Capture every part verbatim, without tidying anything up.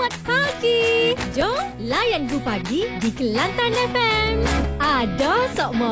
Semangat pagi. Jom layan Gu Pagi di Kelantan F M. Ada Sokmo.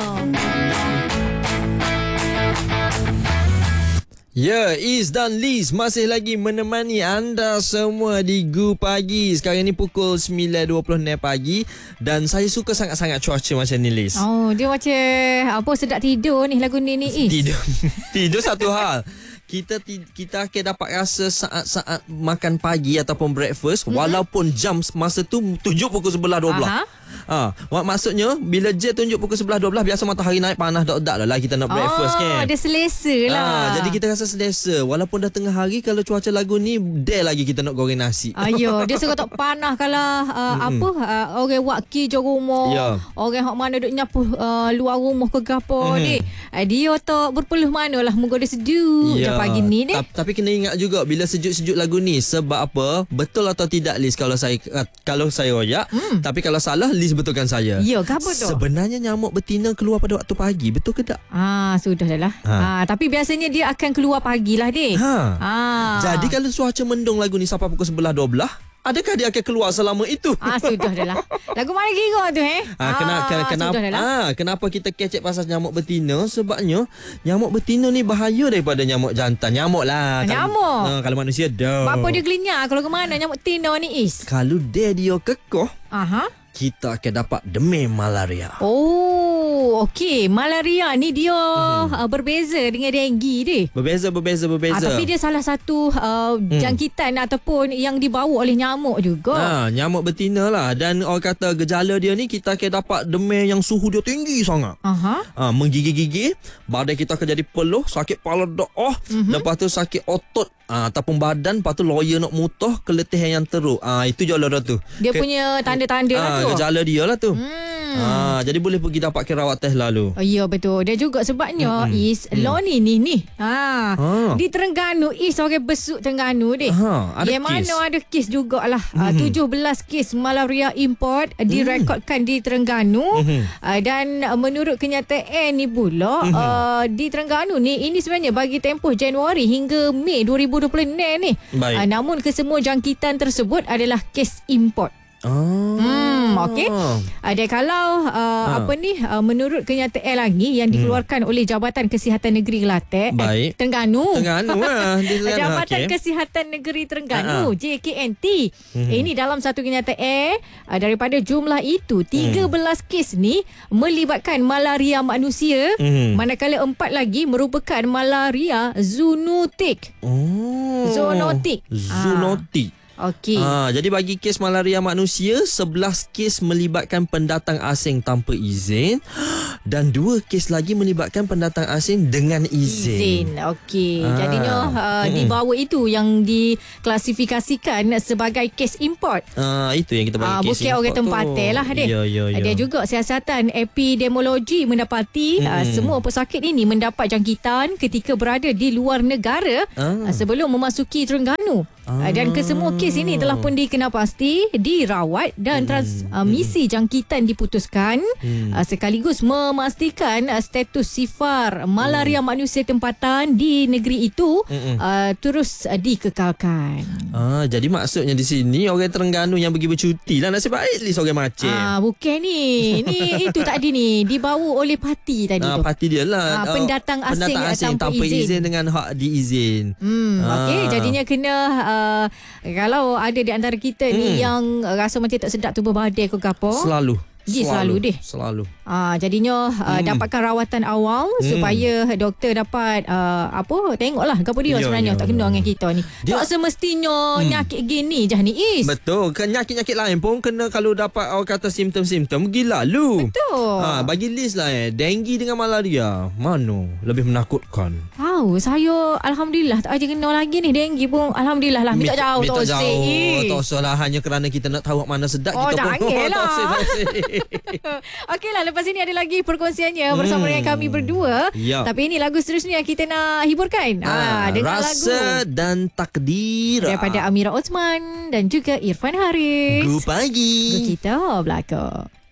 Ya, Is dan Liz masih lagi menemani anda semua di Gu Pagi. Sekarang ni pukul sembilan dua puluh enam pagi dan saya suka sangat-sangat cuaca macam ni, Liz. Oh, dia macam apa sedap tidur ni lagu ni ni Is. Tidur. Tidur satu hal. Kita kita akan dapat rasa saat-saat makan pagi ataupun breakfast, mm-hmm. walaupun jam masa tu tunjuk pukul sebelas dua belas. Ha, maksudnya bila je tunjuk pukul sebelas dua belas biasa matahari naik panas dak-dak lah kita nak breakfast oh, kan. Oh, dia selesa lah. Ha, jadi kita rasa selesa walaupun dah tengah hari. Kalau cuaca lagu ni dare lagi kita nak goreng nasi. Ayo, dia suka tak panas kalau uh, apa uh, orang waki je rumah. Yeah. Orang hok mana duk nyapu uh, luar rumah ke gapo mm-hmm. ni. Uh, dia tak berpeluh manalah muka dia sejuk yeah. je pagi ni ni. Ta- tapi kena ingat juga bila sejuk-sejuk lagu ni sebab apa? Betul atau tidak Liz kalau saya uh, kalau saya royak. Mm. Tapi kalau salah Liz betulkan saya. Ya, gapo tu? Sebenarnya nyamuk betina keluar pada waktu pagi, betul ke tak? Ah, sudah dah lah. Ha. Ah, tapi biasanya dia akan keluar pagilah dek. Ha. Ah. Jadi kalau cuaca mendung lagu ni sampai pukul sebelas dua belas, adakah dia akan keluar selama itu? Ah, sudah dah lah. Lagu mana kira tu eh? Ah, kena, ah, kena, kenapa, ah, kenapa kita kecek pasal nyamuk betina? Sebabnya nyamuk betina ni bahaya daripada nyamuk jantan. Nyamuk lah. Nyamuk? Kalau, ah, kalau manusia dah. Apa dia gelinyar kalau ke mana nyamuk betina ni Is? Kalau dia dia kekoh. Aha. Kita akan dapat demam malaria. Oh, okey. Malaria ni dia hmm. uh, berbeza dengan denggi dia. Berbeza, berbeza, berbeza. Ah, tapi dia salah satu uh, hmm. jangkitan ataupun yang dibawa oleh nyamuk juga. Ha, nyamuk betina lah. Dan orang kata gejala dia ni kita akan dapat demam yang suhu dia tinggi sangat. Aha. Ha, menggigil-gigil. Badan kita akan jadi peluh, sakit kepala daah. Mm-hmm. Lepas tu sakit otot. Ah, ataupun badan, lepas tu lawyer nak mutah, keletihan yang teruk. Ah, itu je lah tu. Dia Ke, punya tanda-tanda lah ah, tu. Gejala dia lah tu. Hmm. Ah, jadi boleh pergi dapatkan rawat test lalu. Oh, ya betul. Dan juga sebabnya mm-hmm. Is mm. Loni ni ni. Ha. Ah. Di Terengganu Is orang besuk Terengganu deh. Ha, ada yang kes. Mana ada kes jugalah. Mm-hmm. Uh, tujuh belas kes malaria import mm. direkodkan di Terengganu. Mm-hmm. Uh, dan uh, menurut kenyataan ni pula mm-hmm. uh, di Terengganu ni ini sebenarnya bagi tempoh Januari hingga Mei dua ribu dua puluh enam ni. Uh, namun kesemua jangkitan tersebut adalah kes import. Oh. Hmm, okey. Ada uh, kalau uh, ha. apa ni uh, menurut kenyataan lagi yang dikeluarkan hmm. oleh Jabatan Kesihatan Negeri Kelantan, eh, Terengganu. Terengganu lah. Jabatan okay. Kesihatan Negeri Terengganu, ha. J K N T. Hmm. Ini dalam satu kenyataan uh, daripada jumlah itu tiga belas hmm. kes ni melibatkan malaria manusia, hmm. manakala empat lagi merupakan malaria zoonotik. Oh. Zoonotik. Zoonotik. Ha. Okey. Ha, jadi bagi kes malaria manusia, sebelas kes melibatkan pendatang asing tanpa izin dan dua kes lagi melibatkan pendatang asing dengan izin. Izin. Okey. Ha. Jadinya uh, hmm. di bawah itu yang diklasifikasikan sebagai kes import. Ha, itu yang kita bagi uh, kes bukan import. Bukan orang tempatnya lah dia. Ya, ya, ya. Ada juga siasatan epidemiologi mendapati hmm. uh, semua pesakit ini mendapat jangkitan ketika berada di luar negara ah. uh, sebelum memasuki Terengganu. Ah. Uh, dan kesemua kes ini telah pun dikenal pasti, dirawat dan hmm. transmisi jangkitan diputuskan hmm. uh, sekaligus memastikan uh, status sifar malaria hmm. manusia tempatan di negeri itu hmm. uh, terus uh, dikekalkan. Ah, jadi maksudnya di sini orang Terengganu yang pergi bercuti lah nasib baik list orang macam. Ah, bukan ni. Ni itu tadi ni dibawa oleh parti tadi ah, tu. Parti dia lah. Ah, pendatang asing, pendatang asing tanpa, tanpa izin. izin dengan hak diizin. Hmm, ah. Okey, jadinya kena uh, kalau ada di antara kita hmm. ni yang rasa macam tak sedap tubuh badan ke apa. Selalu. Dia selalu, selalu deh. Selalu. Ah, jadinya uh, hmm. dapatkan rawatan awal hmm. supaya doktor dapat uh, apa tengoklah gapo dia yo, sebenarnya yo, tak kena yo. dengan kita ni. Dia, tak semestinya hmm. nyakit gini je ni Is. Betul. Nyakit-nyakit lain pun kena kalau dapat orang kata simptom-simptom gila lu. Betul. Ha, bagi list lah eh. Denggi dengan malaria mana lebih menakutkan? Tahu, saya alhamdulillah tak aja kena lagi ni denggi pun alhamdulillah lah. Minta jauh tak usah. Tak usah lah hanya kerana kita nak tahu mana sedap oh, kita pun. Oh, janganlah. Okeylah, lepas ini ada lagi perkongsiannya hmm. bersama dengan kami berdua. Yep. Tapi ini lagu seterusnya kita nak hiburkan. Ah, ah, dengan Rasa lagu dan Takdir daripada Amira Osman dan juga Irfan Haris. Gu Pagi. Gu kita belakang.